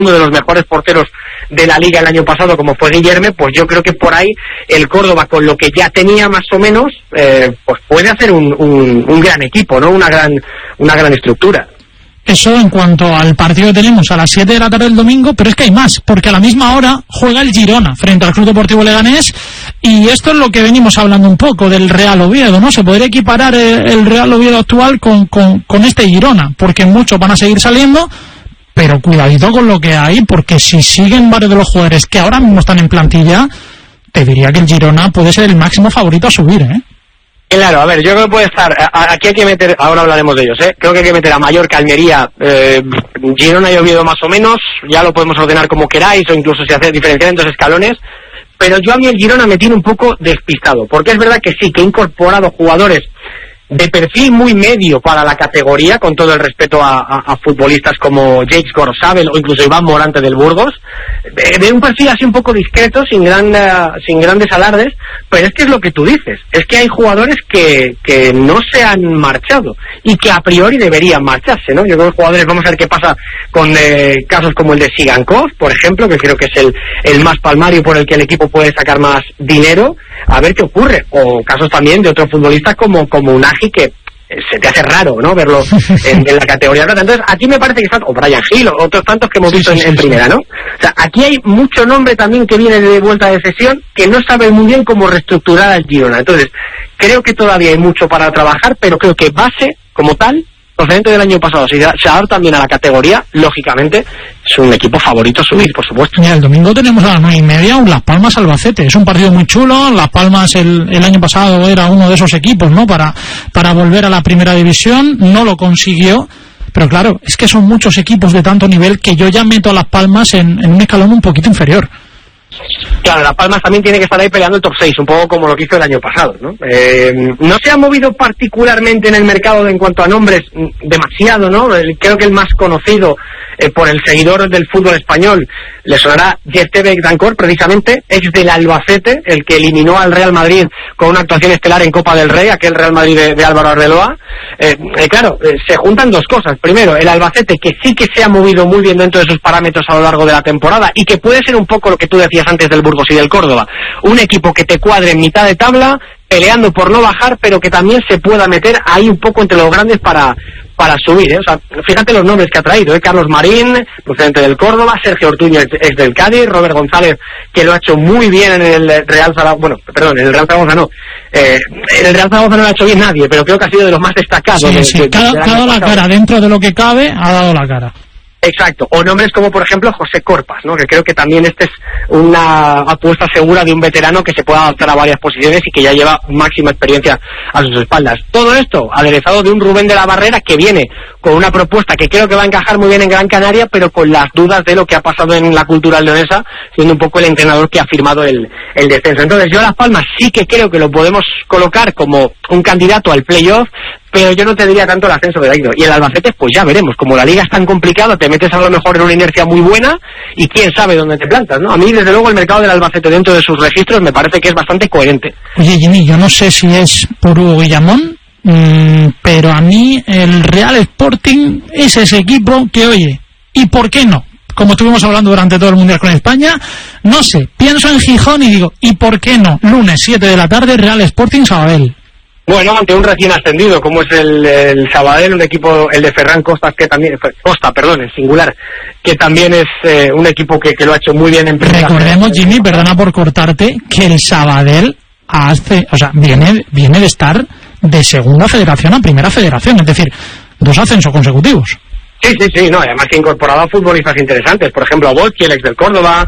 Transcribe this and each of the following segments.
uno de los mejores porteros de la Liga el año pasado, como fue Guillerme, pues yo creo que por ahí el Córdoba, con lo que ya tenía más o menos, pues puede hacer un gran equipo, ¿no? Una gran estructura. Eso en cuanto al partido que tenemos a las 7 de la tarde del domingo, pero es que hay más, porque a la misma hora juega el Girona frente al Club Deportivo Leganés, y esto es lo que venimos hablando un poco del Real Oviedo, ¿no? Se podría equiparar el Real Oviedo actual con este Girona, porque muchos van a seguir saliendo, pero cuidadito con lo que hay, porque si siguen varios de los jugadores que ahora mismo están en plantilla, te diría que el Girona puede ser el máximo favorito a subir, ¿eh? Claro, a ver, yo creo que puede estar, aquí hay que meter, ahora hablaremos de ellos, creo que hay que meter a Mallorca, Almería, Girona y Oviedo más o menos, ya lo podemos ordenar como queráis, o incluso si hacer diferenciar en 2 escalones, pero yo a mí el Girona me tiene un poco despistado, porque es verdad que sí, que he incorporado jugadores de perfil muy medio para la categoría, con todo el respeto a futbolistas como Jake Gorsabel o incluso Iván Morante del Burgos, de un perfil así un poco discreto, sin grandes alardes, pero es que es lo que tú dices, es que hay jugadores que no se han marchado y que a priori deberían marcharse, ¿no? Yo creo que jugadores, vamos a ver qué pasa con casos como el de Sigankov, por ejemplo, que creo que es el más palmario por el que el equipo puede sacar más dinero, a ver qué ocurre, o casos también de otros futbolistas como Unai, que se te hace raro, ¿no? Verlo en la categoría plata. Entonces, aquí me parece que están, o Brian Hill, o otros tantos que hemos visto en primera, ¿no? O sea, aquí hay mucho nombre también que viene de vuelta de cesión, que no sabe muy bien cómo reestructurar al Girona. Entonces, creo que todavía hay mucho para trabajar, pero creo que base, como tal, procedente del año pasado, si se adapta también a la categoría, lógicamente es un equipo favorito a subir, por supuesto. Mira, el domingo tenemos a las 9:30 un Las Palmas Albacete, es un partido muy chulo. Las Palmas el año pasado era uno de esos equipos, ¿no? Para volver a la primera división, no lo consiguió, pero claro, es que son muchos equipos de tanto nivel que yo ya meto a Las Palmas en un escalón un poquito inferior. Claro, Las Palmas también tiene que estar ahí peleando el top 6, un poco como lo que hizo el año pasado, ¿no? No se ha movido particularmente en el mercado en cuanto a nombres demasiado, ¿no? Creo que el más conocido por el seguidor del fútbol español le sonará Yestebe Dancor, precisamente, ex del Albacete, el que eliminó al Real Madrid con una actuación estelar en Copa del Rey, aquel Real Madrid de Álvaro Arbeloa. Claro, se juntan dos cosas. Primero, el Albacete, que sí que se ha movido muy bien dentro de sus parámetros a lo largo de la temporada y que puede ser un poco lo que tú decías antes del Burgos y del Córdoba, un equipo que te cuadre en mitad de tabla, peleando por no bajar, pero que también se pueda meter ahí un poco entre los grandes para subir, O sea, fíjate los nombres que ha traído, Carlos Marín, procedente del Córdoba, Sergio Ortuño, ex del Cádiz, Robert González, que lo ha hecho muy bien en el Real Zaragoza, en el Real Zaragoza no, en el Real Zaragoza no lo ha hecho bien nadie, pero creo que ha sido de los más destacados. Ha dado la cara, dentro de lo que cabe, ha dado la cara. Exacto, o nombres como por ejemplo José Corpas, ¿no? Que creo que también es una apuesta segura de un veterano que se pueda adaptar a varias posiciones y que ya lleva máxima experiencia a sus espaldas. Todo esto aderezado de un Rubén de la Barrera que viene con una propuesta que creo que va a encajar muy bien en Gran Canaria, pero con las dudas de lo que ha pasado en la cultural leonesa, siendo un poco el entrenador que ha firmado el descenso. Entonces yo a Las Palmas sí que creo que lo podemos colocar como un candidato al playoff, pero yo no te diría tanto el ascenso de Dairo. Y el Albacete, pues ya veremos. Como la liga es tan complicada, te metes a lo mejor en una inercia muy buena y quién sabe dónde te plantas, ¿no? A mí, desde luego, el mercado del Albacete dentro de sus registros me parece que es bastante coherente. Oye, Jimmy, yo no sé si es por Hugo Guillamón, pero a mí el Real Sporting es ese equipo que, oye, ¿y por qué no? Como estuvimos hablando durante todo el Mundial con España, no sé, pienso en Gijón y digo, ¿y por qué no? Lunes, 7 de la tarde, Real Sporting Sabadell. Bueno, ante un recién ascendido como es el Sabadell, un equipo, el de Ferran Costa, en singular, que también es un equipo que lo ha hecho muy bien en primera. Recordemos, Jimmy, perdona por cortarte, que el Sabadell viene de estar de segunda federación a primera federación, es decir, 2 ascensos consecutivos. Sí, no, además que ha incorporado a futbolistas interesantes, por ejemplo a Volki, el ex del Córdoba,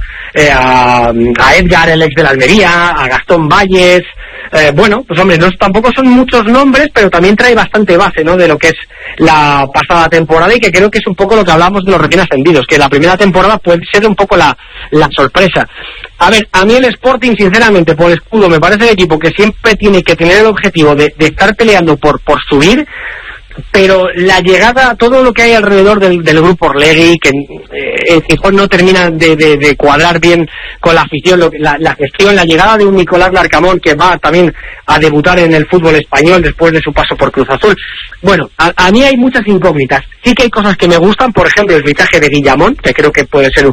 a Edgar, el ex de la Almería, a Gastón Valles. Bueno, pues hombre, tampoco son muchos nombres, pero también trae bastante base, ¿no?, de lo que es la pasada temporada, y que creo que es un poco lo que hablamos de los recién ascendidos, que la primera temporada puede ser un poco la sorpresa. A ver, a mí el Sporting, sinceramente, por escudo, me parece el equipo que siempre tiene que tener el objetivo de estar peleando por subir. pero la llegada, todo lo que hay alrededor del grupo Orlegui, que el Gijón no termina de cuadrar bien con la afición, la gestión, la llegada de un Nicolás Larcamón que va también a debutar en el fútbol español después de su paso por Cruz Azul. Bueno, a mí hay muchas incógnitas. Sí que hay cosas que me gustan, por ejemplo el fichaje de Guillamón, que creo que puede ser